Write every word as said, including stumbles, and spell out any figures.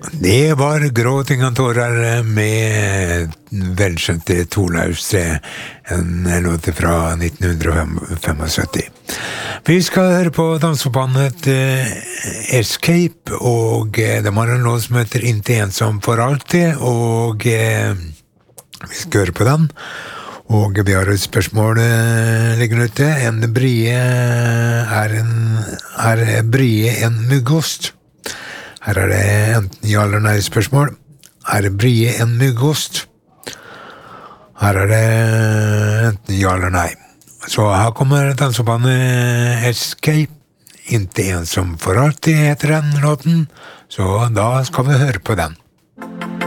Det var Gråting og tårer med velskjønte Torlaustre, en låt fra nitten syttifem. Vi skal høre på dansebandet eh, Escape, og eh, de har en låt som heter Inte ensom for alltid, og eh, vi skal høre på den. Og vi har et spørsmål eh, liggende ute. En brie er, en, er brie en muggost? Her er det enten ja eller nei spørsmål. Er brie en muggost? Her er det enten ja eller nei. Så her kommer dansebandet Escape. Inte ensom for alltid heter den låten. Så da skal vi høre på den.